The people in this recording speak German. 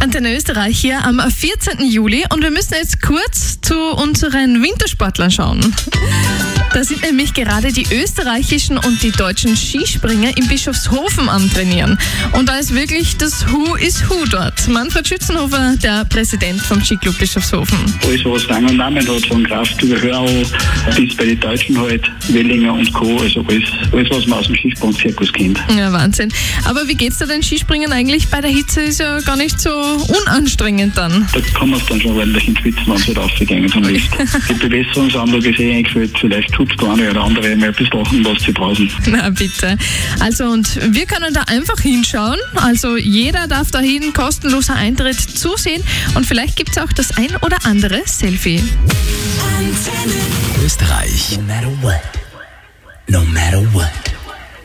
Antenne Österreich hier am 14. Juli und wir müssen jetzt kurz zu unseren Wintersportlern schauen. Da sind nämlich gerade die österreichischen und die deutschen Skispringer in Bischofshofen am Trainieren. Und da ist wirklich das Who is Who dort. Manfred Schützenhofer, der Präsident vom Skiclub Bischofshofen. Alles, was Rang und Namen hat, von Kraft über Hörau bis bei den Deutschen halt, Wellinger und Co., also alles, was man aus dem Skisprung-Zirkus kennt. Ja, Wahnsinn. Aber wie geht's da den Skispringen eigentlich? Bei der Hitze ist ja gar nicht so unanstrengend dann. Da kann man es dann schon ordentlich ins Schwitzen, wenn es nicht rausgegangen vom Lift. Die Bewässerungsanlage ist eingeführt, vielleicht tut der eine oder andere mal ein bisschen lachen, was sie draußen. Na bitte. Also und wir können da einfach hinschauen. Also jeder darf dahin, kostenloser Eintritt zusehen und vielleicht gibt es auch das ein oder andere Selfie. Österreich. No matter what.